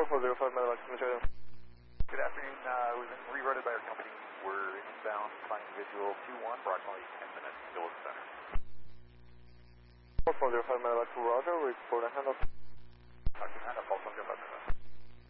405 Medevac, Commissioner. Good afternoon. We've been rerouted by our company. We're inbound, finding visual 2-1, approximately 10 minutes, still at the center. 405 Medevac, Roger, report a handoff. Roger, handoff,